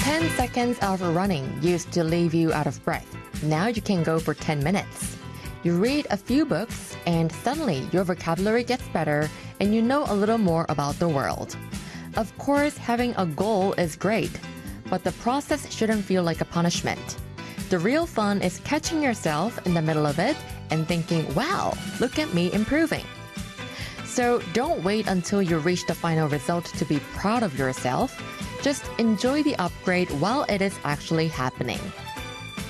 10 seconds of running used to leave you out of breath. Now you can go for 10 minutes. You read a few books and suddenly your vocabulary gets better and you know a little more about the world. Of course, having a goal is great, but the process shouldn't feel like a punishment. The real fun is catching yourself in the middle of it and thinking, wow, look at me improving. So don't wait until you reach the final result to be proud of yourself. Just enjoy the upgrade while it is actually happening.